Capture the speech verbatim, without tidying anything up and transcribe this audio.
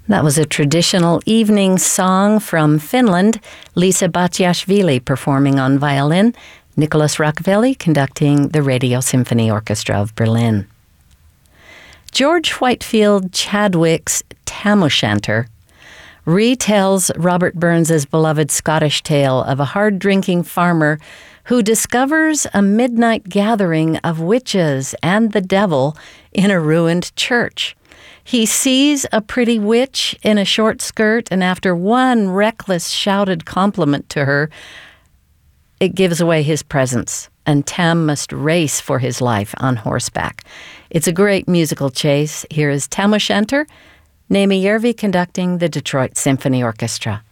That was a traditional evening song from Finland, Lisa Batiashvili performing on violin, Nicholas Rakovelli conducting the Radio Symphony Orchestra of Berlin. George Whitefield Chadwick's Tam O'Shanter retells Robert Burns's beloved Scottish tale of a hard-drinking farmer who discovers a midnight gathering of witches and the devil in a ruined church. He sees a pretty witch in a short skirt, and after one reckless shouted compliment to her, it gives away his presence, and Tam must race for his life on horseback. It's a great musical chase. Here is Tam O'Shanter, Naomi Järvi conducting the Detroit Symphony Orchestra.